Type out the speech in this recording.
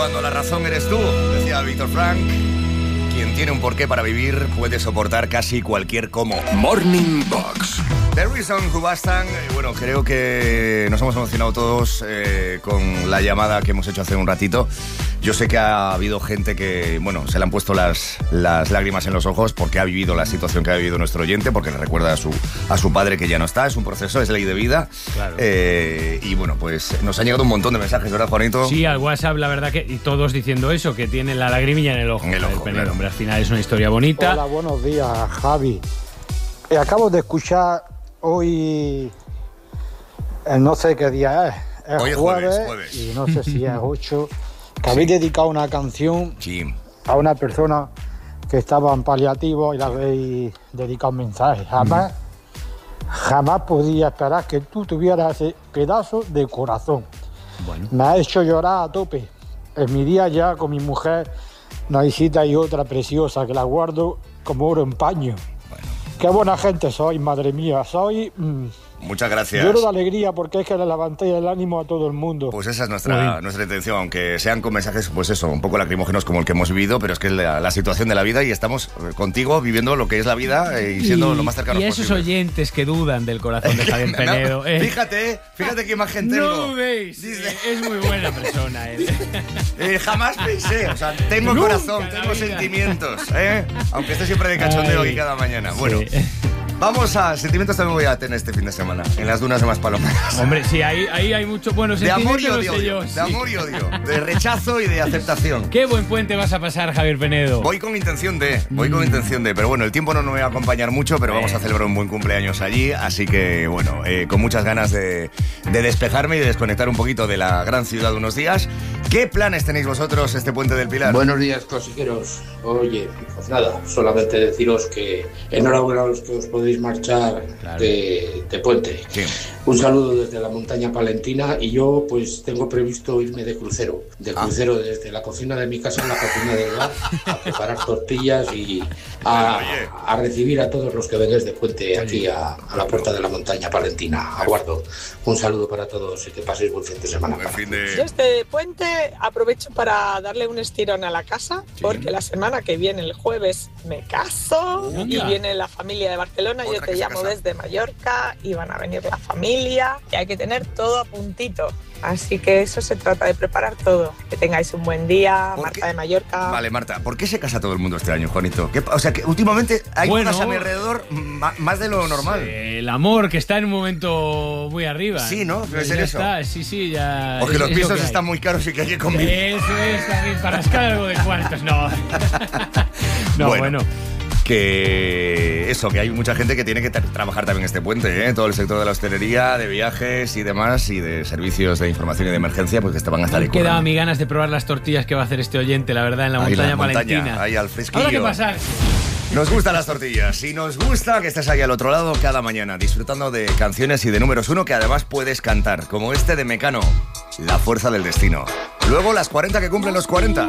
Cuando la razón eres tú, decía Víctor Frank, quien tiene un porqué para vivir puede soportar casi cualquier cómo. Morning Box. The Reason Who Bastan. Bueno, creo que nos hemos emocionado todos con la llamada que hemos hecho hace un ratito. Yo sé que ha habido gente que, bueno, se le han puesto las lágrimas en los ojos porque ha vivido la situación que ha vivido nuestro oyente, porque le recuerda a su padre que ya no está. Es un proceso, es ley de vida. Claro. Y bueno, pues nos han llegado un montón de mensajes, ¿verdad, Juanito? Sí, al WhatsApp, la verdad que... Y todos diciendo eso, que tiene la lagrimilla en el ojo. En el ojo, claro. Hombre, al final es una historia bonita. Hola, buenos días, Javi. Acabo de escuchar hoy... no sé qué día es. Hoy es jueves. Y no sé si es 8... que habéis dedicado una canción a una persona que estaba en paliativo y le habéis dedicado un mensaje. Jamás podía esperar que tú tuvieras ese pedazo de corazón. Bueno. Me ha hecho llorar a tope. En mi día ya con mi mujer, una visita y otra preciosa que la guardo como oro en paño. Bueno. Qué buena gente soy, madre mía. Soy... Muchas gracias. Lloro de alegría porque es que le levanté el ánimo a todo el mundo. Pues esa es nuestra intención, aunque sean con mensajes, pues eso, un poco lacrimógenos como el que hemos vivido, pero es que es la situación de la vida y estamos contigo viviendo lo que es la vida y siendo lo más cercanos posible. Y esos posibles. oyentes que dudan del corazón de Javier Penedo. No, fíjate qué imagen tengo. No dudéis, es muy buena persona él. Jamás pensé, o sea, tengo Nunca corazón, tengo sentimientos, aunque esté siempre de cachondeo aquí cada mañana. Bueno. Sí. Vamos a sentimientos también voy a tener este fin de semana, en las dunas de Maspalomas. Hombre, sí, ahí hay mucho bueno de amor y odio, de amor y odio, de rechazo y de aceptación. Qué buen puente vas a pasar, Javier Penedo. Voy con intención de, pero bueno, el tiempo no me va a acompañar mucho, pero vamos a celebrar un buen cumpleaños allí, así que bueno, con muchas ganas de despejarme y de desconectar un poquito de la gran ciudad unos días. ¿Qué planes tenéis vosotros este Puente del Pilar? Buenos días, cosiqueros. Oye, pues nada, solamente deciros que enhorabuena a los que os podéis marchar de puente. Sí. Un saludo desde la montaña palentina y yo pues tengo previsto irme de crucero. Crucero desde la cocina de mi casa a la cocina del bar a preparar tortillas y a recibir a todos los que vengáis de puente aquí a la puerta de la montaña palentina. Aguardo. Un saludo para todos y que paséis buen fin de semana. Yo este puente aprovecho para darle un estirón a la casa porque la semana que viene, el jueves, me caso y viene la familia de Barcelona. Yo te llamo desde Mallorca y van a venir la familia y hay que tener todo a puntito. Así que eso se trata de preparar todo. Que tengáis un buen día, Marta de Mallorca. Vale, Marta, ¿por qué se casa todo el mundo este año, Juanito? O sea, que últimamente hay cosas a mi alrededor más de lo normal. El amor, que está en un momento muy arriba. Sí, ¿no? Debe ser eso. Está, sí, ya... O que los pisos están muy caros y que hay que convivir. Eso es, también, para rascar algo de cuartos, no. bueno. Que eso, que hay mucha gente que tiene que trabajar también este puente, ¿eh? Todo el sector de la hostelería, de viajes y demás, y de servicios de información y de emergencia, pues que te van a estar ahí. Me quedaba mi ganas de probar las tortillas que va a hacer este oyente, la verdad, en la montaña palentina. Ahí al fresquillo. Habrá que pasar. Nos gustan las tortillas y nos gusta que estés ahí al otro lado cada mañana, disfrutando de canciones y de números uno que además puedes cantar, como este de Mecano, La fuerza del destino. Luego las 40 que cumplen los 40.